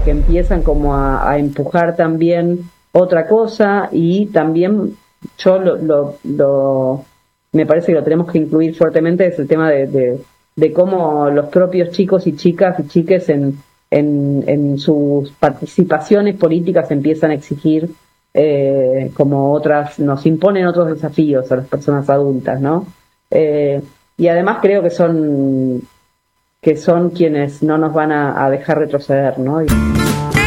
que empiezan como a empujar también otra cosa, y también yo me parece que lo tenemos que incluir fuertemente, es el tema de cómo los propios chicos y chicas y chiques en sus participaciones políticas empiezan a exigir como otras, nos imponen otros desafíos a las personas adultas, ¿no? Y además creo que son quienes no nos van a dejar retroceder, ¿no?